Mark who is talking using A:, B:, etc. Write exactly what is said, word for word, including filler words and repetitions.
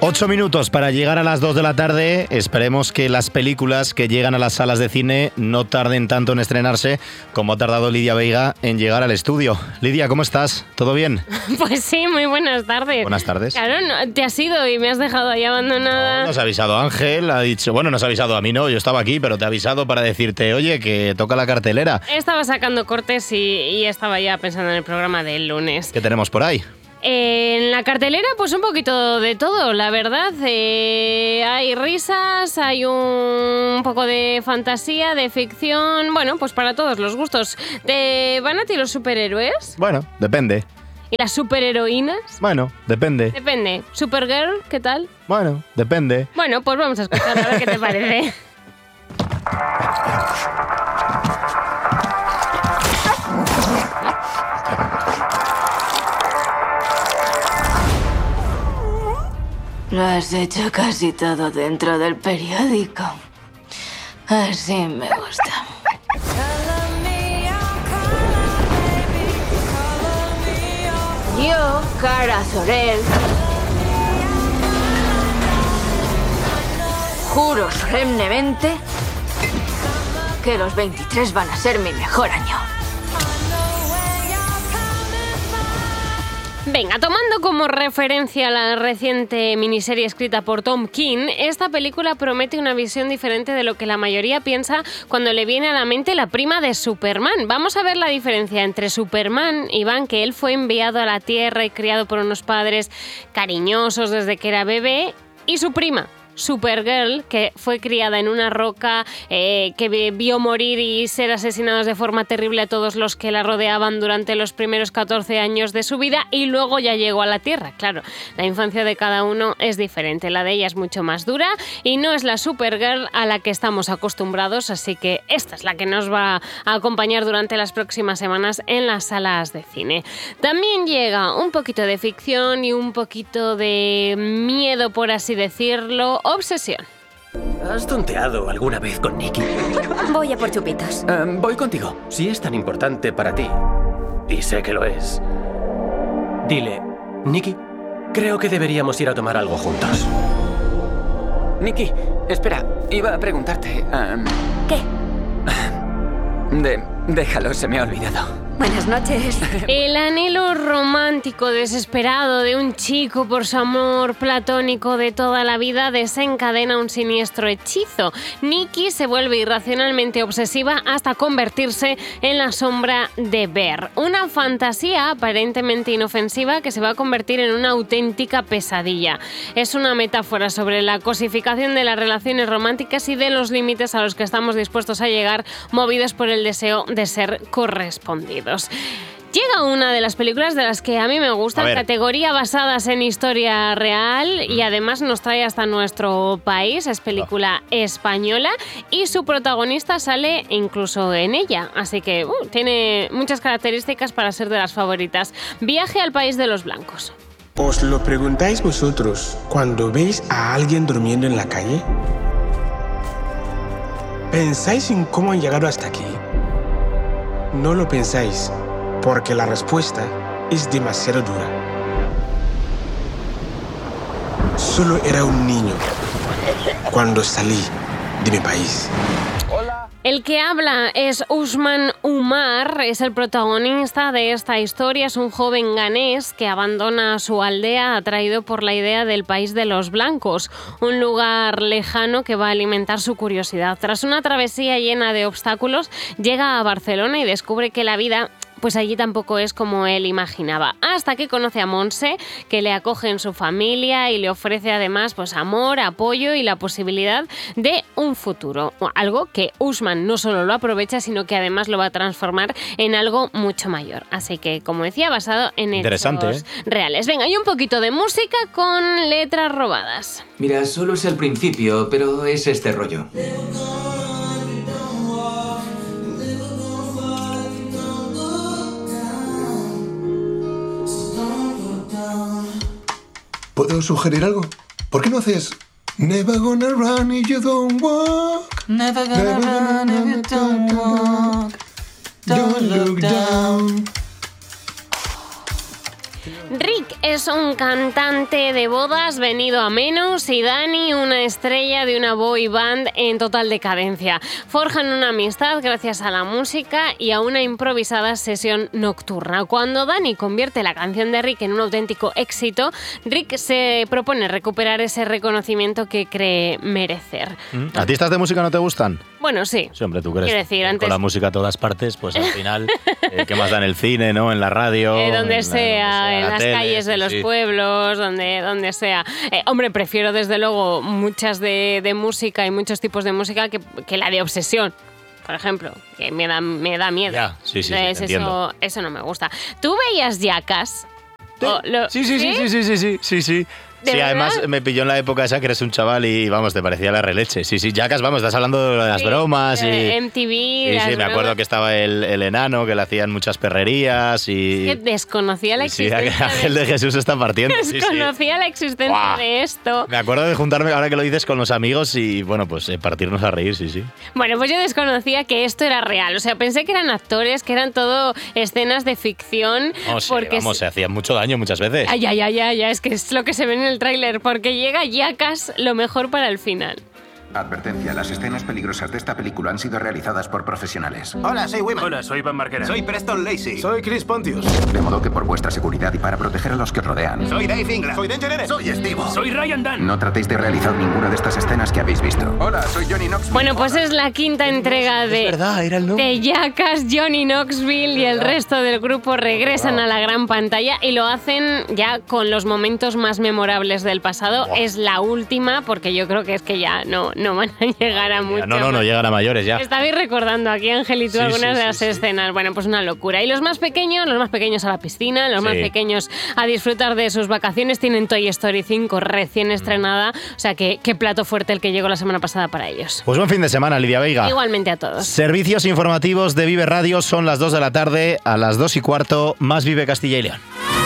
A: Ocho minutos para llegar a las dos de la tarde. Esperemos que las películas que llegan a las salas de cine no tarden tanto en estrenarse como ha tardado Lidia Veiga en llegar al estudio. Lidia, ¿cómo estás? ¿Todo bien?
B: Pues sí, muy buenas tardes.
A: Buenas tardes.
B: Claro, no, te has ido y me has dejado ahí abandonada.
A: No, nos ha avisado Ángel, ha dicho... Bueno, nos ha avisado a mí, no, yo estaba aquí, pero te ha avisado para decirte, oye, que toca la cartelera.
B: Estaba sacando cortes y, y estaba ya pensando en el programa del lunes.
A: ¿Qué tenemos por ahí?
B: En la cartelera, pues un poquito de todo, la verdad. Eh, hay risas, hay un poco de fantasía, de ficción. Bueno, pues para todos los gustos. ¿Te van a ti los superhéroes?
A: Bueno, depende.
B: ¿Y las superheroínas?
A: Bueno, depende.
B: Depende. ¿Supergirl? ¿Qué tal?
A: Bueno, depende.
B: Bueno, pues vamos a escuchar a ver qué te parece.
C: Lo has hecho casi todo dentro del periódico. Así me gusta. Yo, Kara Zor-El, juro solemnemente que los veintitrés van a ser mi mejor año.
B: Venga, tomando como referencia la reciente miniserie escrita por Tom King, esta película promete una visión diferente de lo que la mayoría piensa cuando le viene a la mente la prima de Superman. Vamos a ver la diferencia entre Superman, Iván, que él fue enviado a la Tierra y criado por unos padres cariñosos desde que era bebé, y su prima, Supergirl, que fue criada en una roca, eh, que vio morir y ser asesinados de forma terrible a todos los que la rodeaban durante los primeros catorce años de su vida, y luego ya llegó a la Tierra. Claro, la infancia de cada uno es diferente, la de ella es mucho más dura y no es la Supergirl a la que estamos acostumbrados, así que esta es la que nos va a acompañar durante las próximas semanas en las salas de cine. También llega un poquito de ficción y un poquito de miedo, por así decirlo. Obsesión.
D: ¿Has tonteado alguna vez con Nicky?
E: Voy a por chupitos.
D: Uh, voy contigo. Si es tan importante para ti, y sé que lo es, dile, Nicky, creo que deberíamos ir a tomar algo juntos.
F: Nicky, espera, iba a preguntarte... Um,
E: ¿Qué?
F: De, déjalo, se me ha olvidado.
E: Buenas noches.
B: El anhelo romántico desesperado de un chico por su amor platónico de toda la vida desencadena un siniestro hechizo. Nicky se vuelve irracionalmente obsesiva hasta convertirse en la sombra de Bear. Una fantasía aparentemente inofensiva que se va a convertir en una auténtica pesadilla. Es una metáfora sobre la cosificación de las relaciones románticas y de los límites a los que estamos dispuestos a llegar, movidos por el deseo de ser correspondidos. Llega una de las películas de las que a mí me gusta, categoría basadas en historia real, y además nos trae hasta nuestro país. Es película española y su protagonista sale incluso en ella, así que uh, tiene muchas características para ser de las favoritas. Viaje al país de los blancos.
G: ¿Os lo preguntáis vosotros cuando veis a alguien durmiendo en la calle? ¿Pensáis en cómo han llegado hasta aquí? No lo pensáis, porque la respuesta es demasiado dura. Solo era un niño cuando salí de mi país.
B: El que habla es Usman Umar, es el protagonista de esta historia. Es un joven ganés que abandona su aldea atraído por la idea del país de los blancos, un lugar lejano que va a alimentar su curiosidad. Tras una travesía llena de obstáculos, llega a Barcelona y descubre que la vida, pues allí tampoco es como él imaginaba, hasta que conoce a Montse, que le acoge en su familia y le ofrece además pues amor, apoyo y la posibilidad de un futuro, algo que Usman no solo lo aprovecha, sino que además lo va a transformar en algo mucho mayor. Así que, como decía, basado en hechos ¿eh? reales. Venga, y un poquito de música con letras robadas.
H: Mira, solo es el principio, pero es este rollo.
I: ¿Puedo sugerir algo? ¿Por qué no haces Never gonna run if you don't walk?
C: Never gonna run if you don't walk. Don't look down.
B: Rick es un cantante de bodas venido a menos y Dani una estrella de una boy band en total decadencia. Forjan una amistad gracias a la música y a una improvisada sesión nocturna. Cuando Dani convierte la canción de Rick en un auténtico éxito, Rick se propone recuperar ese reconocimiento que cree merecer.
A: ¿A ti estas de música no te gustan?
B: Bueno, sí.
A: Sí, hombre, tú crees.
B: Quiero decir, antes...
A: Con la música a todas partes, pues al final, eh, ¿qué más da en el cine, no? En la radio.
B: Eh, donde,
A: en,
B: sea,
A: donde sea,
B: en
A: la
B: las
A: tele,
B: calles de
A: sí,
B: los
A: sí.
B: pueblos, donde, donde sea. Eh, hombre, prefiero desde luego muchas de, de música y muchos tipos de música que, que la de Obsesión, por ejemplo, que me da, me da miedo.
A: Ya, sí, sí, sí,
B: Entonces,
A: te entiendo.
B: eso, eso no me gusta. ¿Tú veías Jackass?
A: Sí,
B: O lo-
A: sí, sí, sí, sí, sí, sí, sí, sí, sí.
B: ¿De
A: Sí,
B: verdad?
A: además me pilló en la época esa que eres un chaval y, vamos, te parecía la releche. Sí, sí, Jackass, vamos, estás hablando de las
B: Sí,
A: bromas y...
B: eh, M T V.
A: Sí,
B: las
A: sí, me acuerdo
B: bromas.
A: que estaba el, el enano, que le hacían muchas perrerías y...
B: Que desconocía la
A: y sí,
B: existencia.
A: Ángel de Jesús está partiendo. Sí, sí.
B: Desconocía la existencia
A: Buah.
B: de esto.
A: Me acuerdo de juntarme, ahora que lo dices, con los amigos y, bueno, pues eh, partirnos a reír, sí, sí.
B: Bueno, pues yo desconocía que esto era real. O sea, pensé que eran actores, que eran todo escenas de ficción.
A: No, sí,
B: porque
A: vamos, se hacían mucho daño muchas veces.
B: Ay, ay, ay, ay, es que es lo que se ve en el tráiler, porque llega Jackass lo mejor para el final.
J: Advertencia, las escenas peligrosas de esta película han sido realizadas por profesionales.
K: Hola, soy Wiman.
L: Hola, soy Van Marquera.
K: Soy Preston Lacey.
L: Soy Chris Pontius.
J: De modo que por vuestra seguridad y para proteger a los que os rodean,
K: Soy Dave Ingram.
L: Soy Danger Eren.
K: Soy Steve.
L: Soy Ryan Dunn.
J: no tratéis de realizar ninguna de estas escenas que habéis visto. Hola, soy Johnny Knoxville.
B: Bueno, pues es la quinta entrega de,
A: Es verdad, era el nombre.
B: de Jackass. Johnny Knoxville y el resto del grupo regresan a la gran pantalla y lo hacen ya con los momentos más memorables del pasado.
A: Buah.
B: Es la última, porque yo creo que es que ya no, no van a llegar a mucho.
A: No, no, no
B: más.
A: llegan a mayores ya.
B: Estabais recordando aquí, Ángel y tú,
A: Sí,
B: algunas
A: sí,
B: de las
A: sí, sí.
B: escenas. Bueno, pues una locura. Y los más pequeños, los más pequeños a la piscina, los más
A: Sí.
B: pequeños a disfrutar de sus vacaciones, tienen Toy Story cinco recién
A: Mm.
B: estrenada. O sea, que qué plato fuerte el que llegó la semana pasada para ellos.
A: Pues buen fin de semana, Lidia Veiga.
B: Igualmente a todos.
A: Servicios informativos de Vive Radio, son las dos de la tarde, a las dos y cuarto, más Vive Castilla y León.